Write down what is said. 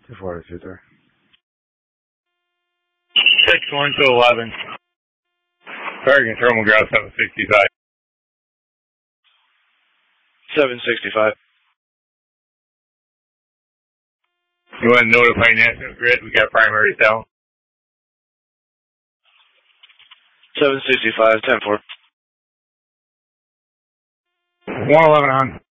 2-4 to 2-3. 6-1 to 11. Target control McGraw 765. 765. You want to notify National Grid? We got primaries down. 765, 10-4. 111 on.